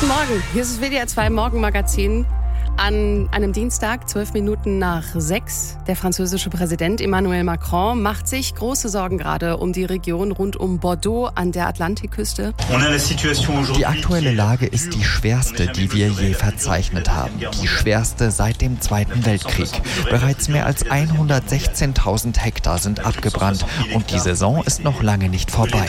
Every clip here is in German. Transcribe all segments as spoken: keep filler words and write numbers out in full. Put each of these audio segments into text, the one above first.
Guten Morgen, hier ist das W D R zwei Morgenmagazin. An einem Dienstag, zwölf Minuten nach sechs. Der französische Präsident Emmanuel Macron macht sich große Sorgen gerade um die Region rund um Bordeaux an der Atlantikküste. Die aktuelle Lage ist die schwerste, die wir je verzeichnet haben. Die schwerste seit dem Zweiten Weltkrieg. Bereits mehr als hundertsechzehntausend Hektar sind abgebrannt und die Saison ist noch lange nicht vorbei.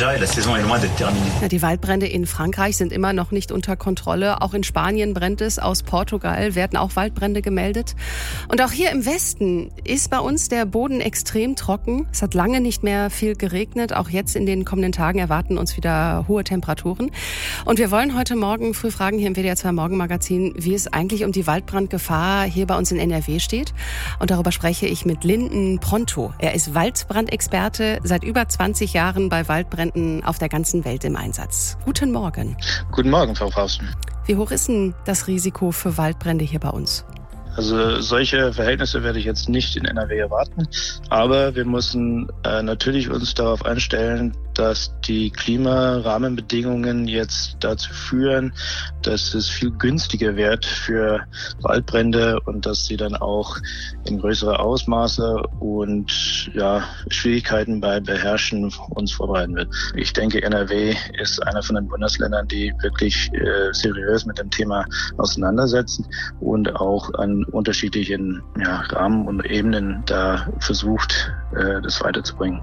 Ja, die Waldbrände in Frankreich sind immer noch nicht unter Kontrolle. Auch in Spanien brennt es. Aus Portugal werden auch Waldbrände gemeldet. Und auch hier im Westen ist bei uns der Boden extrem trocken. Es hat lange nicht mehr viel geregnet. Auch jetzt in den kommenden Tagen erwarten uns wieder hohe Temperaturen. Und wir wollen heute Morgen früh fragen hier im W D R zwei Morgenmagazin, wie es eigentlich um die Waldbrandgefahr hier bei uns in N R W steht. Und darüber spreche ich mit Linden Pronto. Er ist Waldbrandexperte, seit über zwanzig Jahren bei Waldbränden auf der ganzen Welt im Einsatz. Guten Morgen. Guten Morgen, Frau Fausten. Wie hoch ist denn das Risiko für Waldbrände hier bei uns? Also solche Verhältnisse werde ich jetzt nicht in N R W erwarten, aber wir müssen äh, natürlich uns darauf einstellen, dass die Klimarahmenbedingungen jetzt dazu führen, dass es viel günstiger wird für Waldbrände und dass sie dann auch in größere Ausmaße und ja, Schwierigkeiten bei Beherrschen uns vorbereiten wird. Ich denke, N R W ist einer von den Bundesländern, die wirklich äh, seriös mit dem Thema auseinandersetzen und auch an unterschiedlichen ja, Rahmen und Ebenen da versucht, äh, das weiterzubringen.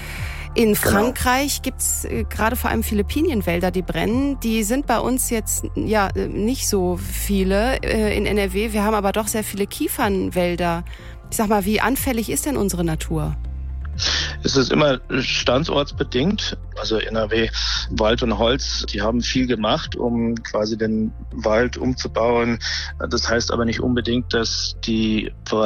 In Frankreich genau. gibt's äh, gerade vor allem viele Pinienwälder, die brennen. Die sind bei uns jetzt ja nicht so viele äh, in N R W. Wir haben aber doch sehr viele Kiefernwälder. Ich sag mal, wie anfällig ist denn unsere Natur? Es ist immer standortsbedingt. Also N R W, Wald und Holz, die haben viel gemacht, um quasi den Wald umzubauen. Das heißt aber nicht unbedingt, dass die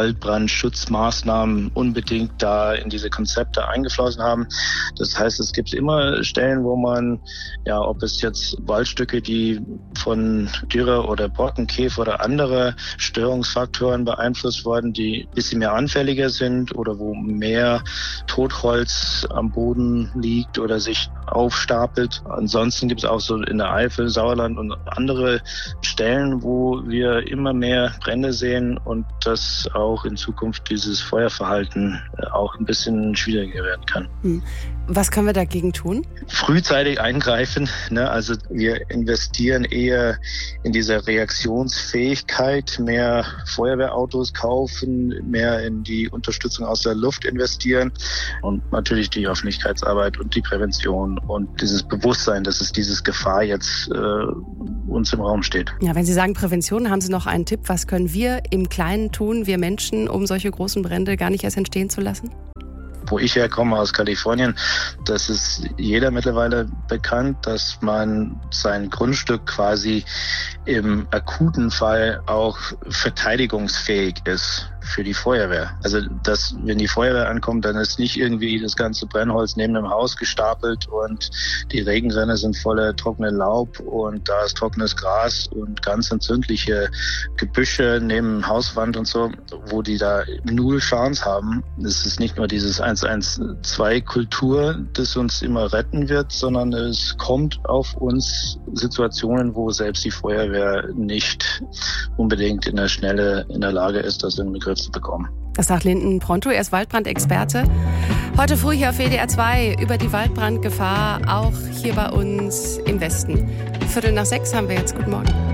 Waldbrandschutzmaßnahmen unbedingt da in diese Konzepte eingeflossen haben. Das heißt, es gibt immer Stellen, wo man, ja, ob es jetzt Waldstücke, die von Dürre oder Borkenkäfer oder andere Störungsfaktoren beeinflusst wurden, die ein bisschen mehr anfälliger sind oder wo mehr Totholz am Boden liegt oder sich aufstapelt. Ansonsten gibt es auch so in der Eifel, Sauerland und andere Stellen, wo wir immer mehr Brände sehen und dass auch in Zukunft dieses Feuerverhalten auch ein bisschen schwieriger werden kann. Hm. Was können wir dagegen tun? Frühzeitig eingreifen. Ne? Also wir investieren eher in diese Reaktionsfähigkeit, mehr Feuerwehrautos kaufen, mehr in die Unterstützung aus der Luft investieren und natürlich die Öffentlichkeitsarbeit und die Prävention und dieses Bewusstsein, dass es dieses Gefahr jetzt äh, uns im Raum steht. Ja, wenn Sie sagen Prävention, haben Sie noch einen Tipp? Was können wir im Kleinen tun, wir Menschen, um solche großen Brände gar nicht erst entstehen zu lassen? Wo ich herkomme, aus Kalifornien, das ist jeder mittlerweile bekannt, dass man sein Grundstück quasi im akuten Fall auch verteidigungsfähig ist für die Feuerwehr. Also, dass, wenn die Feuerwehr ankommt, dann ist nicht irgendwie das ganze Brennholz neben dem Haus gestapelt und die Regenrinne sind voller trockenen Laub und da ist trockenes Gras und ganz entzündliche Gebüsche neben Hauswand und so, wo die da null Chance haben. Es ist nicht nur dieses eins eins zwei Kultur, das uns immer retten wird, sondern es kommt auf uns Situationen, wo selbst die Feuerwehr nicht unbedingt in der Schnelle in der Lage ist, das in den Griff zu bekommen. Das sagt Linden Pronto, er ist Waldbrandexperte. Heute früh hier auf W D R zwei über die Waldbrandgefahr, auch hier bei uns im Westen. Viertel nach sechs haben wir jetzt. Guten Morgen.